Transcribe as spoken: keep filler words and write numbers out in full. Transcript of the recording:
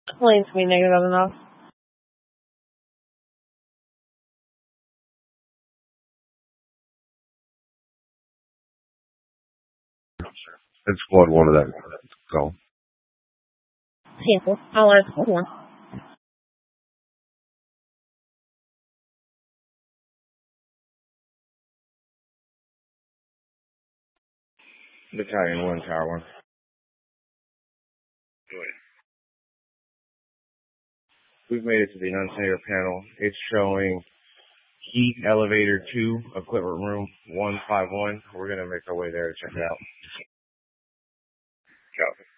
Claims to be negative enough. It's squad one of that. Go. Cancel. I'll ask one. Battalion one, Tower one. We've made it to the Annunciator panel. It's showing Heat Elevator two, Equipment Room one five one. We're going to make our way there to check it out. Ciao.